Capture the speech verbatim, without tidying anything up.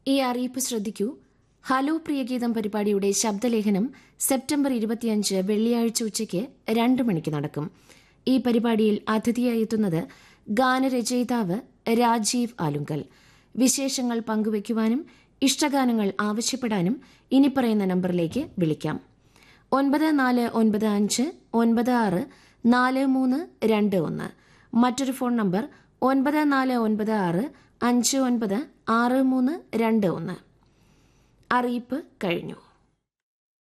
ഈ അറിയിപ്പ് ശ്രദ്ധിക്കൂ. ഹലോ പ്രിയഗീതം പരിപാടിയുടെ ശബ്ദലേഖനം സെപ്റ്റംബർ ഇരുപത്തിയഞ്ച് വെള്ളിയാഴ്ച ഉച്ചയ്ക്ക് രണ്ട് മണിക്ക് നടക്കും. ഈ പരിപാടിയിൽ അതിഥിയായി എത്തുന്നത് ഗാനരചയിതാവ് രാജീവ് ആലുങ്കൽ. വിശേഷങ്ങൾ പങ്കുവയ്ക്കുവാനും ഇഷ്ടഗാനങ്ങൾ ആവശ്യപ്പെടാനും ഇനി പറയുന്ന നമ്പറിലേക്ക് വിളിക്കാം. ഒൻപത് നാല് ഒൻപത് അഞ്ച് ഒൻപത് ആറ് നാല് മൂന്ന് രണ്ട് ഒന്ന്. മറ്റൊരു ഫോൺ നമ്പർ ഒൻപത് നാല് ഒൻപത് ആറ് അഞ്ച് ഒൻപത് ആറ് മൂന്ന് രണ്ട് ഒന്ന്. അറിയിപ്പ് കഴിഞ്ഞു.